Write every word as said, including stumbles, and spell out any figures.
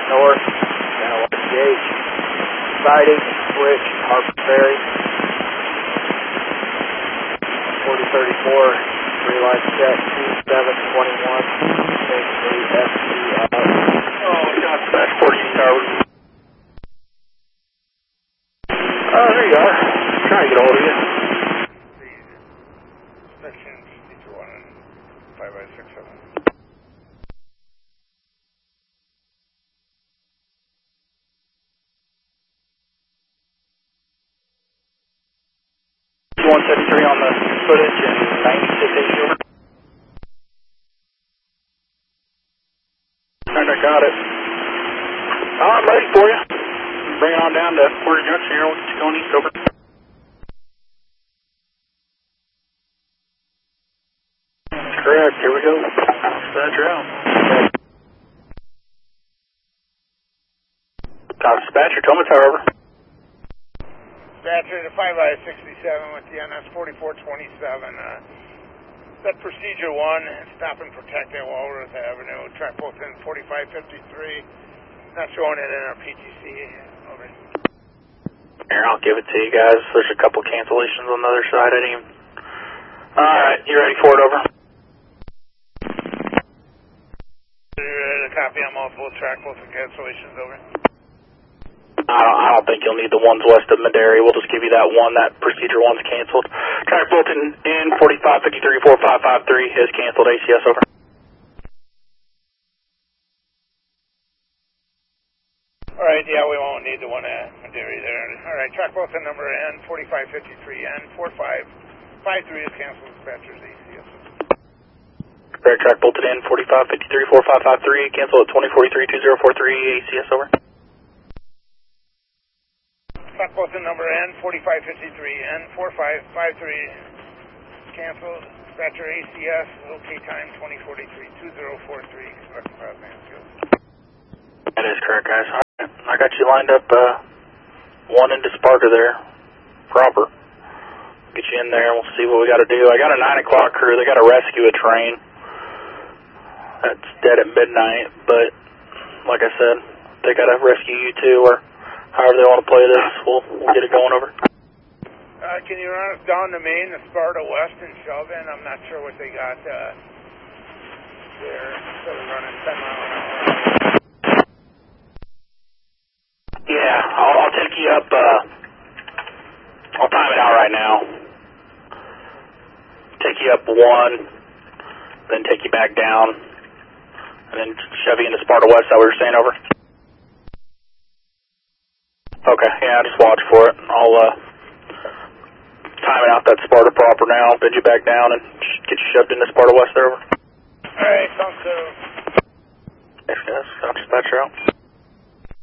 north, Channel West Gauge. Siding, switch, Harper Ferry. forty thirty-four, three line check, two seven twenty-one. Take the S C out. Oh, we got that forty tower. Oh, there you are. Trying to get a hold of you. Section fifty-two one and five by six seven. one seventy-three on the footage and ninety-six eighty over. Alright, I got it. Oh, I'm ready for you. Bring it on down to Porter Junction here. We'll get you going east over. Correct, here we go. Dispatcher out. Top dispatcher, Thomas, however. Dispatcher to five by sixty-seven with the N S forty-four twenty-seven. Uh, that procedure one, stop and protect at Walworth Avenue. Track both in forty-five fifty-three. Not showing it in our P T C. Over. Here, I'll give it to you guys. There's a couple cancellations on the other side. I didn't even... Alright, you ready for it, over? You ready to copy on multiple track both and cancellations, over? I don't, I don't think you'll need the ones west of Madera. We'll just give you that one. That procedure one's canceled. Track Bolton in forty-five fifty-three four five five three is canceled. A C S, over. Alright, yeah, we won't need the one at Madera there. Alright, track Bolton number N forty-five fifty-three N four five five three is canceled. Dispatchers A C S. Correct, track Bolton in forty-five fifty-three four five five three. Cancel at twenty forty-three two zero four three. A C S, over. Track Bolton number N forty-five fifty-three N four five five three canceled. Dispatcher A C S, OK time twenty forty-three two zero four three. That is correct, guys. I got you lined up, uh, one into Sparta there, proper. Get you in there and we'll see what we got to do. I got a nine o'clock crew. They got to rescue a train that's dead at midnight, but like I said, they got to rescue you too, or however they want to play this. We'll, we'll get it going, over. Uh, can you run us down to Maine, the Sparta West and Sheldon? I'm not sure what they got uh, there. Instead of running ten miles an hour. Yeah, I'll, I'll take you up, uh, I'll time it out right now. Take you up one, then take you back down, and then shove you into Sparta West. Is that what you're saying, over? Okay, yeah, just watch for it. I'll, uh, time it out that Sparta proper now, bend you back down, and get you shoved into Sparta West there, over. Alright, sounds good. Thanks, guys. I'll dispatch you out.